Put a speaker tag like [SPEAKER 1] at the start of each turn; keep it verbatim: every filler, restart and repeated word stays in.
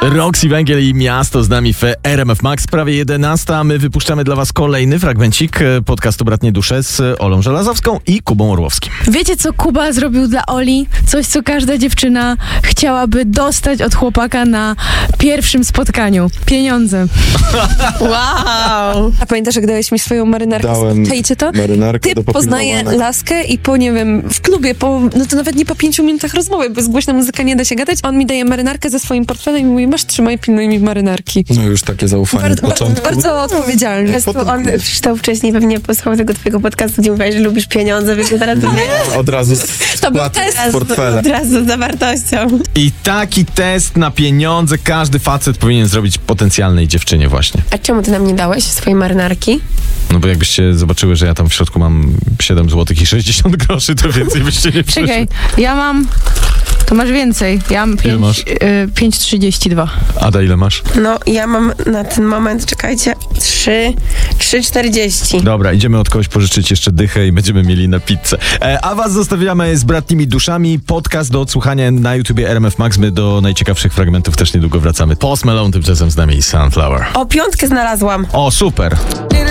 [SPEAKER 1] Roxy Węgiel i Miasto z nami w R M F Max, prawie jedenasta, a my wypuszczamy dla was kolejny fragmencik podcastu Bratnie Dusze z Olą Żelazowską i Kubą Orłowskim.
[SPEAKER 2] Wiecie, co Kuba zrobił dla Oli? Coś, co każda dziewczyna chciałaby dostać od chłopaka na pierwszym spotkaniu. Pieniądze.
[SPEAKER 3] Wow! A pamiętasz, jak dałeś mi swoją marynarkę?
[SPEAKER 4] Dałem
[SPEAKER 3] Czajcie to?
[SPEAKER 4] marynarkę
[SPEAKER 3] Ty
[SPEAKER 4] do
[SPEAKER 3] poznaje
[SPEAKER 4] popilnowania.
[SPEAKER 3] laskę i po, nie wiem, w klubie, po, no to nawet nie po pięciu minutach rozmowy, bo z głośna muzyka nie da się gadać. On mi daje marynarkę ze swoim portfelem i mówi, masz, trzymaj, pilnuj mi marynarki.
[SPEAKER 4] No już takie zaufanie
[SPEAKER 3] Bardzo,
[SPEAKER 4] od początku.
[SPEAKER 3] bardzo, bardzo odpowiedzialny.
[SPEAKER 5] Po prostu on przeczytał wcześniej, pewnie posłuchał tego twojego podcastu, gdzie mówiłaś, że lubisz pieniądze, więc teraz to
[SPEAKER 4] Od razu
[SPEAKER 3] To był
[SPEAKER 4] spłat
[SPEAKER 3] test
[SPEAKER 4] z portfela.
[SPEAKER 5] od razu z zawartością.
[SPEAKER 1] I taki test na pieniądze każdy facet powinien zrobić potencjalnej dziewczynie właśnie.
[SPEAKER 5] A czemu ty nam nie dałeś swojej marynarki?
[SPEAKER 1] No bo jakbyście zobaczyły, że ja tam w środku mam siedem złotych i sześćdziesiąt groszy, to więcej byście nie przyszli.
[SPEAKER 2] Czekaj, ja mam... To masz więcej. Ja mam
[SPEAKER 1] Ile masz?
[SPEAKER 2] pięć trzydzieści dwa.
[SPEAKER 1] Ada, ile masz?
[SPEAKER 5] No, ja mam na ten moment, czekajcie, trzy czterdzieści.
[SPEAKER 1] Dobra, idziemy od kogoś pożyczyć jeszcze dychę i będziemy mieli na pizzę. E, a was zostawiamy z Bratnimi Duszami. Podcast do odsłuchania na YouTubie R M F Max. My do najciekawszych fragmentów też niedługo wracamy. Post Malone tymczasem z nami Sunflower.
[SPEAKER 5] O, piątkę znalazłam.
[SPEAKER 1] O, super.